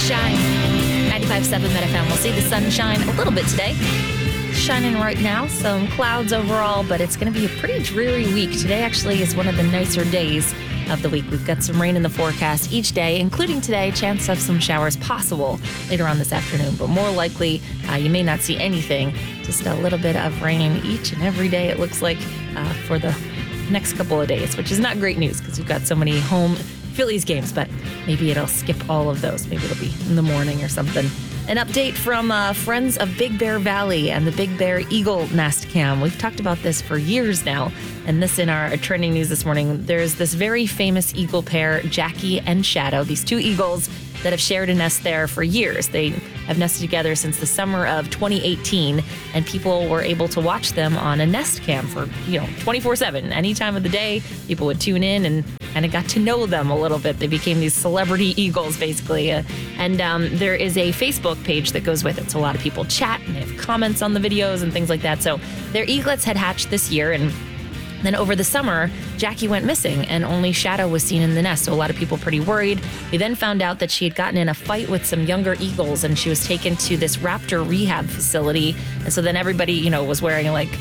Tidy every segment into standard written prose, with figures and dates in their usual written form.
Shine. 95.7 Met FM. We'll see the sun shine a little bit today. Shining right now, some clouds overall, but it's going to be a pretty dreary week. Today actually is one of the nicer days of the week. We've got some rain in the forecast each day, including today, chance of some showers possible later on this afternoon, but more likely you may not see anything, just a little bit of rain each and every day, it looks like, for the next couple of days, which is not great news because we've got so many home Phillies games, but maybe it'll skip all of those. Maybe it'll be in the morning or something. An update from friends of Big Bear Valley and the Big Bear Eagle Nest Cam. We've talked about this for years now, and this in our trending news this morning. There's this very famous eagle pair, Jackie and Shadow, these two eagles that have shared a nest there for years. They have nested together since the summer of 2018, and people were able to watch them on a Nest Cam for, 24/7. Any time of the day, people would tune in and kind of got to know them a little bit. They became these celebrity eagles, basically. And there is a Facebook page that goes with it. So a lot of people chat and they have comments on the videos and things like that. So their eaglets had hatched this year, and then over the summer, Jackie went missing and only Shadow was seen in the nest. So a lot of people pretty worried. We then found out that she had gotten in a fight with some younger eagles and she was taken to this raptor rehab facility. And so then everybody, was wearing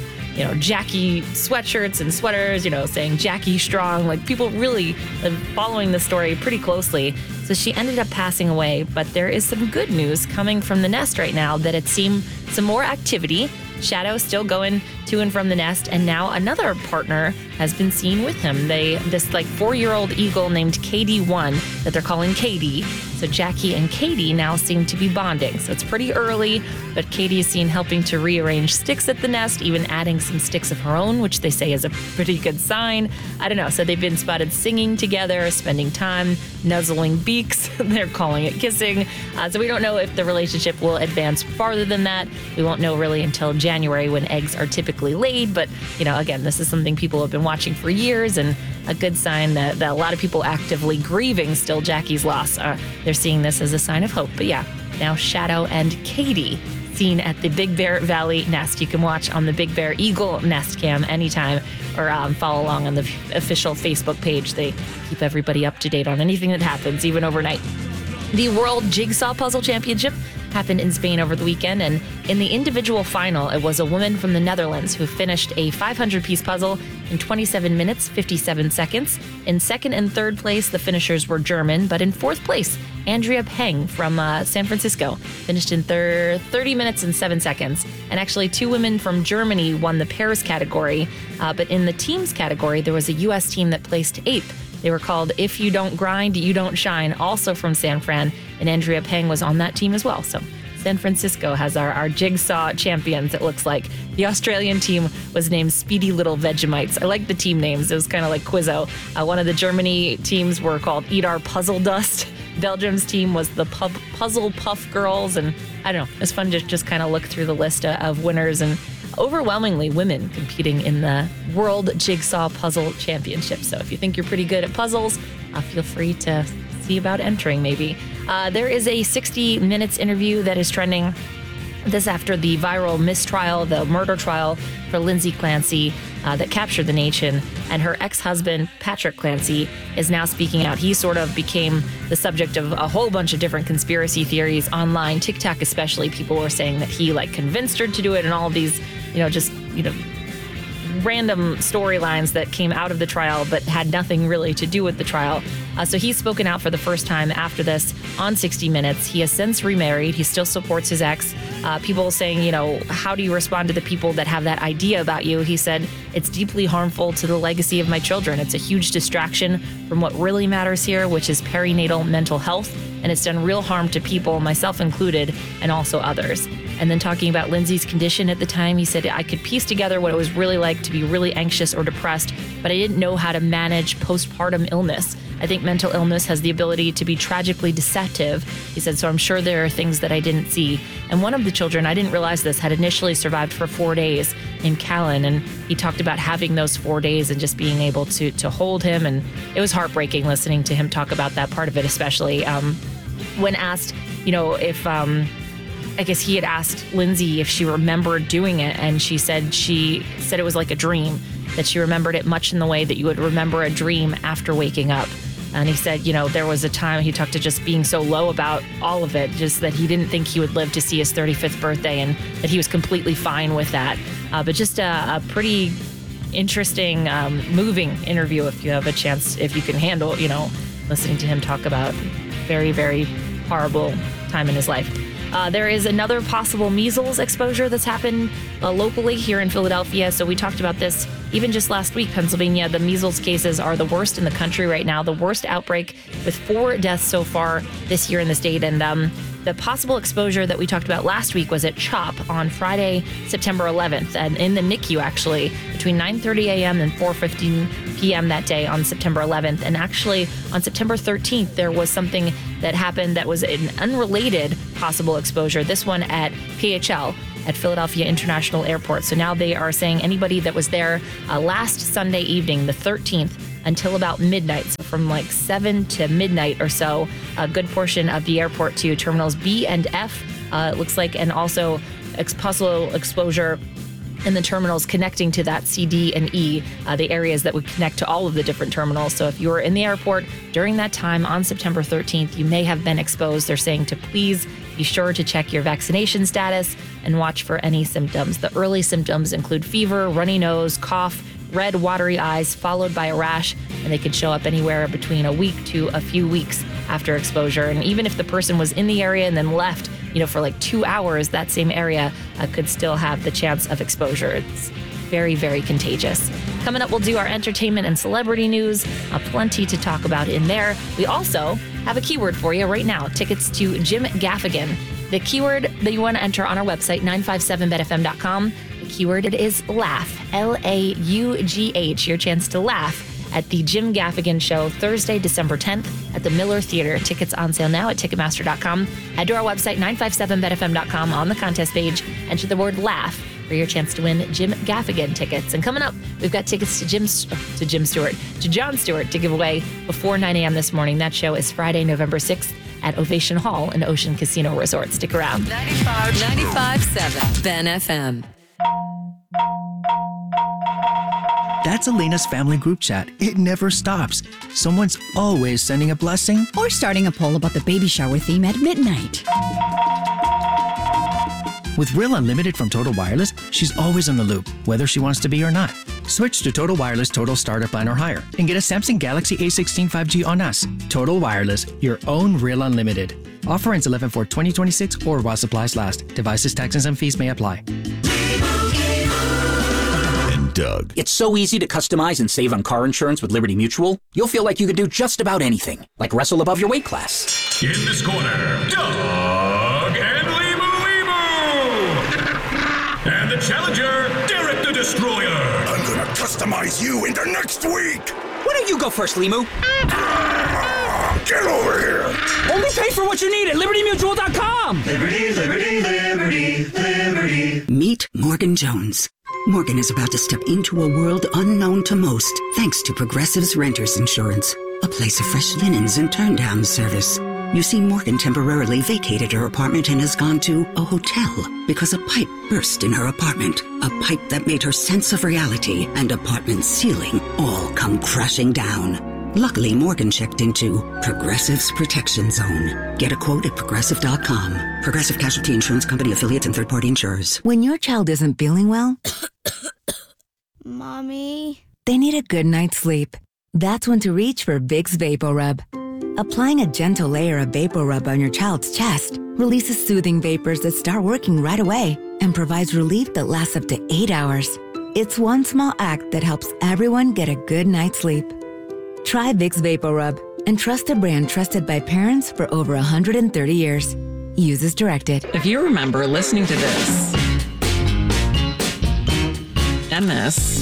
Jackie sweatshirts and sweaters, saying Jackie strong. Like people really following the story pretty closely. So she ended up passing away. But there is some good news coming from the nest right now that it seemed some more activity. Shadow still going to and from the nest, and now another partner has been seen with him. This 4-year-old eagle named KD1 that they're calling Katie. So Jackie and Katie now seem to be bonding. So it's pretty early, but Katie is seen helping to rearrange sticks at the nest, even adding some sticks of her own, which they say is a pretty good sign. I don't know. So they've been spotted singing together, spending time, nuzzling beaks. They're calling it kissing. So we don't know if the relationship will advance farther than that. We won't know really until January when eggs are typically laid. But, again, this is something people have been watching for years, and a good sign that a lot of people actively grieving still Jackie's loss. They're seeing this as a sign of hope. But yeah, now Shadow and Katie seen at the Big Bear Valley Nest. You can watch on the Big Bear Eagle Nest Cam anytime, or follow along on the official Facebook page. They keep everybody up to date on anything that happens, even overnight. The World Jigsaw Puzzle Championship happened in Spain over the weekend, and in the individual final, it was a woman from the Netherlands who finished a 500-piece puzzle in 27 minutes, 57 seconds. In second and third place, the finishers were German, but in fourth place, Andrea Peng from San Francisco finished in 30 minutes and 7 seconds. And actually, two women from Germany won the pairs category, but in the teams category, there was a U.S. team that placed 8th. They were called If You Don't Grind, You Don't Shine, also from San Fran, and Andrea Peng was on that team as well. So San Francisco has our jigsaw champions, it looks like. The Australian team was named Speedy Little Vegemites. I like the team names. It was kind of like Quizzo. One of the Germany teams were called Eat Our Puzzle Dust. Belgium's team was the Puzzle Puff Girls. And I don't know, it's fun to just kind of look through the list of winners, and overwhelmingly women competing in the World Jigsaw Puzzle Championship. So if you think you're pretty good at puzzles, feel free to see about entering maybe. There is a 60 Minutes interview that is trending. This after the viral mistrial, the murder trial for Lindsay Clancy that captured the nation. And her ex-husband, Patrick Clancy, is now speaking out. He sort of became the subject of a whole bunch of different conspiracy theories online. TikTok especially, people were saying that he convinced her to do it, and all of these, random storylines that came out of the trial but had nothing really to do with the trial. So he's spoken out for the first time after this on 60 Minutes. He has since remarried. He still supports his ex. People saying, how do you respond to the people that have that idea about you? He said, it's deeply harmful to the legacy of my children. It's a huge distraction from what really matters here, which is perinatal mental health. And it's done real harm to people, myself included, and also others. And then talking about Lindsay's condition at the time, he said, I could piece together what it was really like to be really anxious or depressed, but I didn't know how to manage postpartum illness. I think mental illness has the ability to be tragically deceptive. He said, so I'm sure there are things that I didn't see. And one of the children, I didn't realize this, had initially survived for 4 days in Callan. And he talked about having those 4 days and just being able to hold him. And it was heartbreaking listening to him talk about that part of it, especially when asked, if I guess he had asked Lindsay if she remembered doing it. And she said it was like a dream, that she remembered it much in the way that you would remember a dream after waking up. And he said, there was a time he talked to just being so low about all of it, just that he didn't think he would live to see his 35th birthday and that he was completely fine with that. But just a pretty interesting, moving interview if you have a chance, if you can handle, listening to him talk about very, very horrible time in his life. There is another possible measles exposure that's happened locally here in Philadelphia. So we talked about this even just last week. Pennsylvania, the measles cases are the worst in the country right now, the worst outbreak with 4 deaths so far this year in the state. And the possible exposure that we talked about last week was at CHOP on Friday, September 11th, and in the NICU, actually, between 9:30 a.m. and 4:15 p.m. that day on September 11th. And actually, on September 13th, there was something that happened that was an unrelated possible exposure, this one at PHL, at Philadelphia International Airport. So now they are saying anybody that was there last Sunday evening, the 13th, until about midnight, so from like 7 to midnight or so, a good portion of the airport to terminals B and F, it looks like, and also possible exposure in the terminals connecting to that C, D, and E, the areas that would connect to all of the different terminals. So if you were in the airport during that time on September 13th, you may have been exposed. They're saying to please be sure to check your vaccination status and watch for any symptoms. The early symptoms include fever, runny nose, cough, red watery eyes, followed by a rash, and they could show up anywhere between a week to a few weeks after exposure. And even if the person was in the area and then left, for like 2 hours, that same area could still have the chance of exposure. It's very, very contagious. Coming up, we'll do our entertainment and celebrity news. Plenty to talk about in there. We also have a keyword for you right now. Tickets to Jim Gaffigan. The keyword that you want to enter on our website, 957betfm.com. The keyword is laugh, L-A-U-G-H. Your chance to laugh at the Jim Gaffigan Show, Thursday, December 10th at the Miller Theater. Tickets on sale now at Ticketmaster.com. Head to our website, 957betfm.com. On the contest page, enter the word laugh for your chance to win Jim Gaffigan tickets. And coming up, we've got tickets to Jon Stewart to give away before 9 a.m. this morning. That show is Friday, November 6th at Ovation Hall in Ocean Casino Resort. Stick around. 95.7 Ben FM. That's Elena's family group chat. It never stops. Someone's always sending a blessing or starting a poll about the baby shower theme at midnight. With Real Unlimited from Total Wireless, she's always on the loop, whether she wants to be or not. Switch to Total Wireless Total Starter Plan or higher and get a Samsung Galaxy A16 5G on us. Total Wireless, your own Real Unlimited. Offer ends 11/4/2026 or while supplies last. Devices, taxes, and fees may apply. Doug. It's so easy to customize and save on car insurance with Liberty Mutual. You'll feel like you can do just about anything, like wrestle above your weight class. In this corner, Doug and Limu. And the challenger, Derek the Destroyer. I'm gonna customize you into next week. Why don't you go first, Limu? Get over here. Only pay for what you need at LibertyMutual.com. Liberty, liberty, liberty, liberty. Meet Morgan Jones. Morgan is about to step into a world unknown to most, thanks to Progressive's Renters Insurance, a place of fresh linens and turn-down service. You see, Morgan temporarily vacated her apartment and has gone to a hotel because a pipe burst in her apartment, a pipe that made her sense of reality and apartment ceiling all come crashing down. Luckily, Morgan checked into Progressive's Protection Zone. Get a quote at Progressive.com. Progressive Casualty Insurance Company, affiliates, and third-party insurers. When your child isn't feeling well, Mommy, they need a good night's sleep. That's when to reach for Vicks VapoRub. Applying a gentle layer of VapoRub on your child's chest releases soothing vapors that start working right away and provides relief that lasts up to 8 hours. It's one small act that helps everyone get a good night's sleep. Try Vicks VapoRub and trust a brand trusted by parents for over 130 years. Use as directed. If you remember listening to this, and this,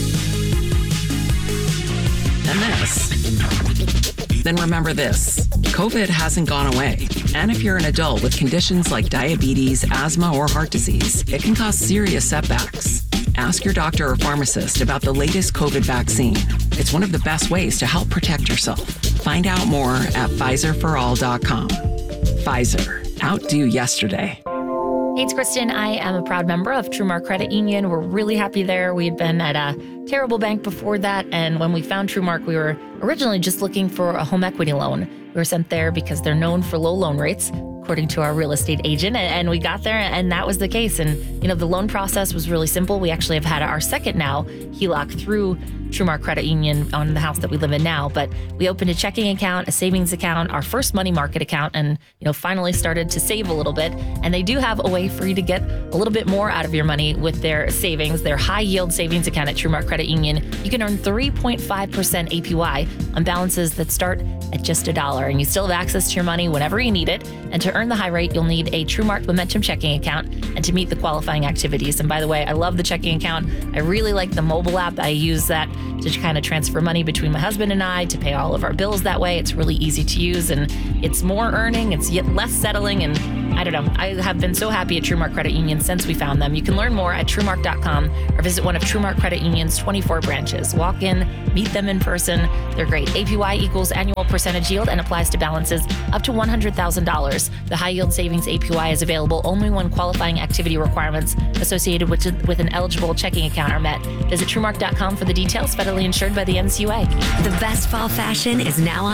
and this, then remember this. COVID hasn't gone away. And if you're an adult with conditions like diabetes, asthma, or heart disease, it can cause serious setbacks. Ask your doctor or pharmacist about the latest COVID vaccine. It's one of the best ways to help protect yourself. Find out more at PfizerForAll.com. Pfizer. Outdo yesterday. Hey, it's Kristen. I am a proud member of TrueMark Credit Union. We're really happy there. We had been at a terrible bank before that, and when we found TrueMark, we were originally just looking for a home equity loan. We were sent there because they're known for low loan rates, according to our real estate agent, and we got there, and that was the case. And, the loan process was really simple. We actually have had our second now HELOC through TrueMark Credit Union on the house that we live in now. But we opened a checking account, a savings account, our first money market account, and, finally started to save a little bit. And they do have a way for you to get a little bit more out of your money with their savings, their high yield savings account at TrueMark Credit Union. You can earn 3.5% APY on balances that start at just $1. And you still have access to your money whenever you need it. And to earn the high rate, you'll need a TrueMark Momentum checking account and to meet the qualifying activities. And by the way, I love the checking account. I really like the mobile app. I use that to kind of transfer money between my husband and I to pay all of our bills that way. It's really easy to use, and it's more earning, it's yet less settling, and I don't know. I have been so happy at TrueMark Credit Union since we found them. You can learn more at TrueMark.com or visit one of TrueMark Credit Union's 24 branches. Walk in, meet them in person. They're great. APY equals annual percentage yield and applies to balances up to $100,000. The high yield savings APY is available only when qualifying activity requirements associated with an eligible checking account are met. Visit TrueMark.com for the details. Federally insured by the NCUA. The best fall fashion is now on